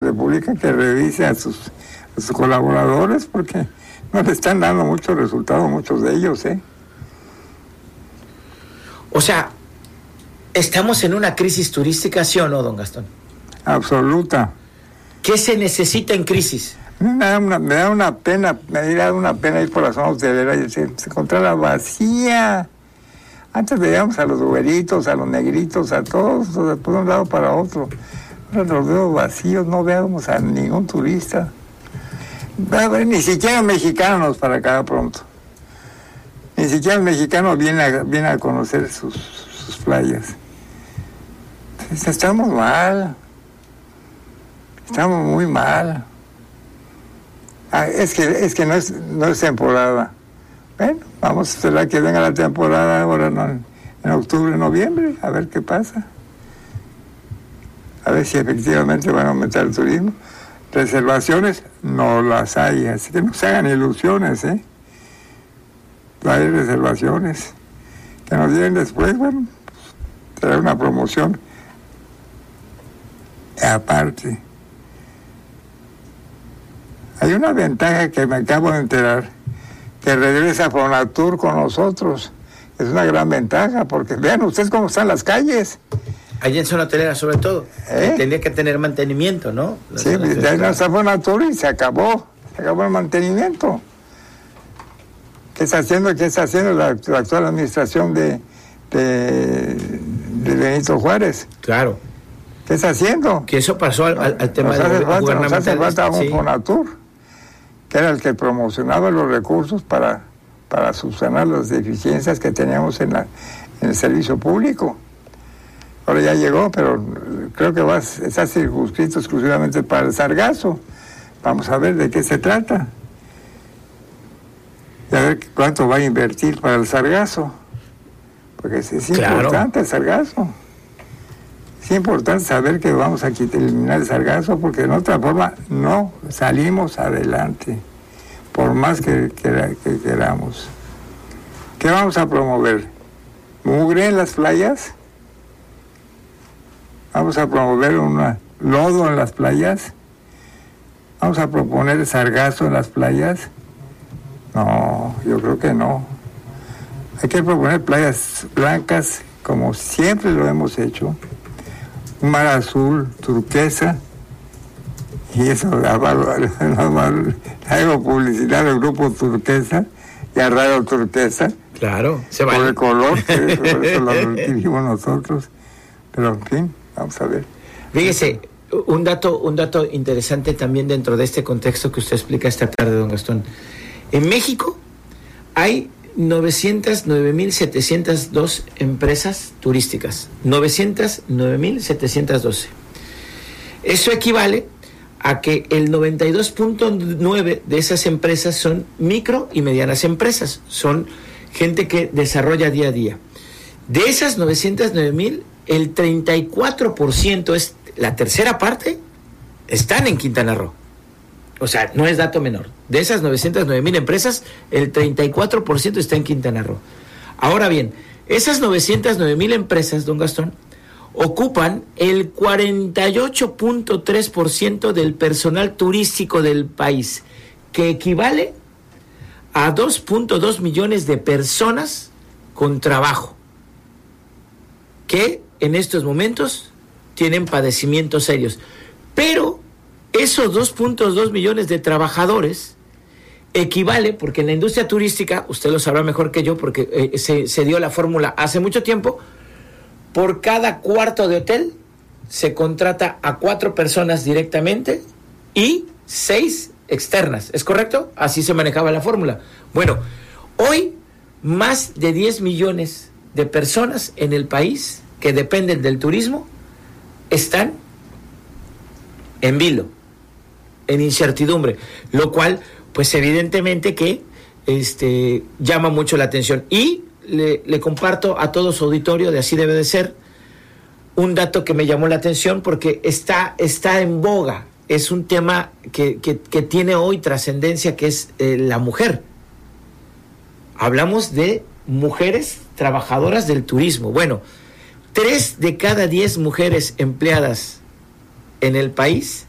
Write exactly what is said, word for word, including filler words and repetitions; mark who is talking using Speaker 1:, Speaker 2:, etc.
Speaker 1: República que revise a sus, a sus colaboradores, porque no le están dando muchos resultados, muchos de ellos, ¿eh?
Speaker 2: O sea, ¿estamos en una crisis turística, sí o no, don Gastón?
Speaker 1: Absoluta.
Speaker 2: ¿Qué se necesita en crisis?
Speaker 1: Me da una, me da una pena, me da una pena ir por la zona hotelera y se, se encontraba vacía. Antes veíamos a los güeritos, a los negritos, a todos, de un lado para otro. Ahora los veo vacíos, no veamos a ningún turista. Ni siquiera mexicanos para acá pronto. Ni siquiera el mexicano viene a, viene a conocer sus, sus playas. Estamos mal. Estamos muy mal. Ah, es que es que no es no es temporada. Bueno, vamos a esperar que venga la temporada ahora no, en octubre, noviembre, a ver qué pasa. A ver si efectivamente van a aumentar el turismo. Reservaciones no las hay, así que no se hagan ilusiones, ¿eh? No hay reservaciones. Que nos lleguen después, bueno, será una promoción aparte. Hay una ventaja que me acabo de enterar, que regresa Fonatur con nosotros. Es una gran ventaja, porque vean ustedes cómo están las calles.
Speaker 2: Allá en zona hotelera, sobre todo.
Speaker 1: ¿Eh?
Speaker 2: Tendría que tener mantenimiento, ¿no? La
Speaker 1: sí, de ahí no está Fonatur y se acabó. Se acabó el mantenimiento. ¿Qué está haciendo, qué está haciendo la, la actual administración de, de, de Benito Juárez?
Speaker 2: Claro.
Speaker 1: ¿Qué está haciendo?
Speaker 2: Que eso pasó al, al, al tema
Speaker 1: de
Speaker 2: gubernamental.
Speaker 1: Nos hace falta un sí. Fonatur, que era el que promocionaba los recursos para, para subsanar las deficiencias que teníamos en, la, en el servicio público. Ahora ya llegó, pero creo que va, está circunscrito exclusivamente para el sargazo. Vamos a ver de qué se trata. Y a ver cuánto va a invertir para el sargazo. Porque es, es claro. importante el sargazo. Es importante saber que vamos a quitar, eliminar el sargazo, porque de otra forma no salimos adelante, por más que, que, que queramos. ¿Qué vamos a promover? ¿Mugre en las playas? ¿Vamos a promover un lodo en las playas? ¿Vamos a proponer sargazo en las playas? No, yo creo que no. Hay que proponer playas blancas, como siempre lo hemos hecho. Un mar azul, turquesa, y eso, hago publicidad del grupo Turquesa y a Radio Turquesa.
Speaker 2: Claro, se
Speaker 1: por
Speaker 2: vale.
Speaker 1: el color, que por eso lo adquirimos nosotros. Pero en fin, vamos a ver.
Speaker 2: Fíjese, un dato, un dato interesante también dentro de este contexto que usted explica esta tarde, don Gastón. En México hay novecientas nueve mil setecientas dos empresas turísticas. novecientas nueve mil setecientas doce. Eso equivale a que el noventa y dos punto nueve de esas empresas son micro y medianas empresas. Son gente que desarrolla día a día. De esas novecientas nueve mil, el treinta y cuatro por ciento, es la tercera parte, están en Quintana Roo. O sea, no es dato menor. De esas novecientas nueve mil empresas, el treinta y cuatro por ciento está en Quintana Roo. Ahora bien, esas novecientas nueve mil empresas, don Gastón, ocupan el cuarenta y ocho punto tres por ciento del personal turístico del país, que equivale a dos punto dos millones de personas con trabajo, que en estos momentos tienen padecimientos serios. Pero esos dos punto dos millones de trabajadores equivale, porque en la industria turística, usted lo sabrá mejor que yo, porque eh, se, se dio la fórmula hace mucho tiempo, por cada cuarto de hotel se contrata a cuatro personas directamente y seis externas, ¿es correcto? Así se manejaba la fórmula. Bueno, hoy más de diez millones de personas en el país que dependen del turismo están en vilo, en incertidumbre, lo cual, pues evidentemente que este, llama mucho la atención. Y le, le comparto a todo su auditorio, de Así Debe de Ser, un dato que me llamó la atención porque está, está en boga. Es un tema que, que, que tiene hoy trascendencia, que es eh, la mujer. Hablamos de mujeres trabajadoras del turismo. Bueno, tres de cada diez mujeres empleadas en el país